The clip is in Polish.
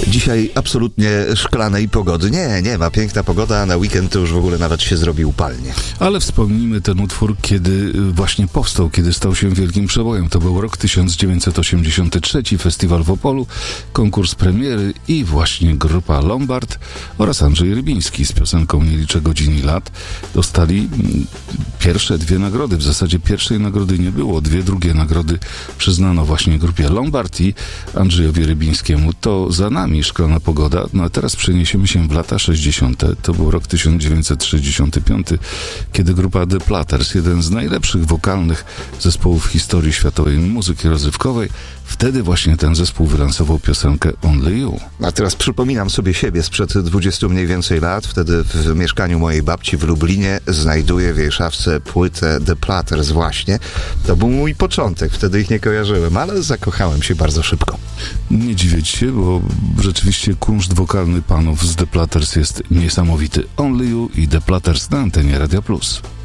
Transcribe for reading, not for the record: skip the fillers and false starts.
Dzisiaj absolutnie szklanej pogody. Nie ma. Piękna pogoda, a na weekend to już w ogóle nawet się zrobi upalnie. Ale wspomnijmy ten utwór, kiedy właśnie powstał, kiedy stał się wielkim przebojem. To był rok 1983, festiwal w Opolu, konkurs premiery i właśnie grupa Lombard oraz Andrzej Rybiński z piosenką Nie liczę godzin i lat dostali pierwsze dwie nagrody. W zasadzie pierwszej nagrody nie było. Dwie drugie nagrody przyznano właśnie grupie Lombard i Andrzejowi Rybińskiemu. To za nami szklana pogoda. No a teraz przeniesiemy się w lata 60. To był rok 1965, kiedy grupa The Platters, jeden z najlepszych wokalnych zespołów w historii światowej muzyki rozrywkowej, wtedy właśnie ten zespół wylansował piosenkę Only You. A teraz przypominam sobie siebie sprzed 20 mniej więcej lat. Wtedy w mieszkaniu mojej babci w Lublinie znajduję w jej szafce płytę The Platters właśnie. To był mój początek. Wtedy ich nie kojarzyłem, ale zakochałem się bardzo szybko. Nie dziwię ci się, bo rzeczywiście kunszt wokalny panów z The Platters jest niesamowity. Only You i The Platters na antenie Radia Plus.